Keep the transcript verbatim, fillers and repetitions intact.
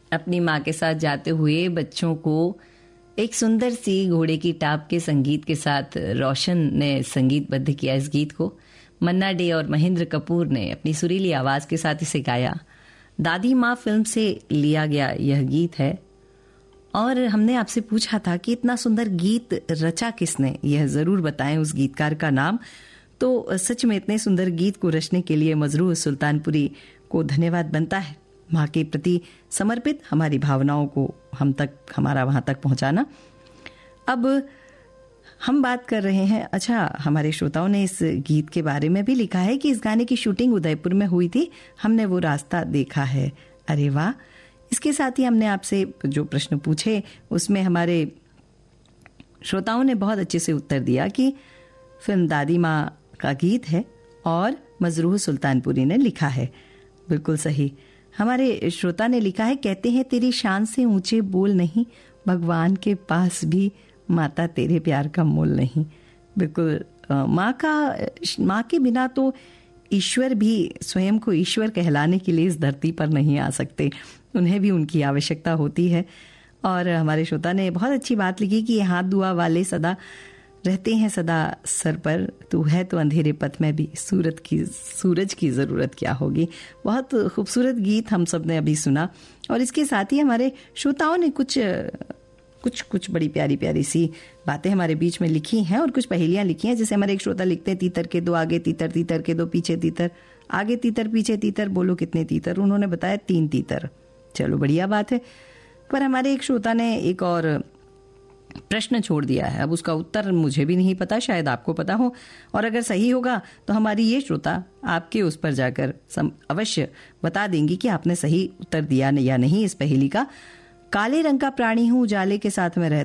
अपनी माँ के साथ जाते हुए बच्चों को एक सुंदर सी घोड़े की टाप के संगीत के साथ रोशन ने संगीतबद्ध किया इस गीत को। मन्ना डे और महेंद्र कपूर ने अपनी सुरीली आवाज के साथ इसे गाया। दादी माँ फिल्म से लिया गया यह गीत है। और हमने आपसे पूछा था कि इतना सुंदर गीत रचा किसने, यह जरूर बताएं उस गीतकार का नाम। तो सच में इतने सुंदर गीत को रचने के लिए मजरूह सुल्तानपुरी को धन्यवाद बनता है। माँ के प्रति समर्पित हमारी भावनाओं को हम तक हमारा वहां तक पहुंचाना। अब हम बात कर रहे हैं, अच्छा हमारे श्रोताओं ने इस गीत के बारे में भी लिखा है कि इस गाने की शूटिंग उदयपुर में हुई थी, हमने वो रास्ता देखा है। अरे वाह। इसके साथ ही हमने आपसे जो प्रश्न पूछे उसमें हमारे श्रोताओं ने बहुत अच्छे से उत्तर दिया कि फिल्म दादी माँ का गीत है और मजरूह सुल्तानपुरी ने लिखा है। बिल्कुल सही। हमारे श्रोता ने लिखा है, कहते हैं तेरी शान से ऊंचे बोल नहीं, भगवान के पास भी माता तेरे प्यार का मोल नहीं। बिल्कुल, माँ का माँ के बिना तो ईश्वर भी स्वयं को ईश्वर कहलाने के लिए इस धरती पर नहीं आ सकते, उन्हें भी उनकी आवश्यकता होती है। और हमारे श्रोता ने बहुत अच्छी बात लिखी कि हाथ दुआ वाले सदा रहते हैं सदा सर पर, तू है तो अंधेरे पथ में भी सूरत की सूरज की ज़रूरत क्या होगी। बहुत खूबसूरत गीत हम सब ने अभी सुना। और इसके साथ ही हमारे श्रोताओं ने कुछ कुछ कुछ बड़ी प्यारी प्यारी सी बातें हमारे बीच में लिखी हैं और कुछ पहेलियां लिखी हैं। जैसे हमारे एक श्रोता लिखते हैं, तीतर के दो आगे तीतर, तीतर के दो पीछे तीतर, आगे तीतर पीछे तीतर, बोलो कितने तीतर। उन्होंने बताया तीन तीतर। चलो बढ़िया बात है। पर हमारे एक श्रोता ने एक और प्रश्न छोड़ दिया है। अब उसका उत्तर मुझे भी नहीं पता, शायद आपको पता हो, और अगर सही होगा तो हमारी ये श्रोता आपके उस पर जाकर अवश्य बता देंगी कि आपने सही उत्तर दिया या नहीं इस पहेली का। काले रंग का प्राणी हूँ, उजाले के साथ में रहता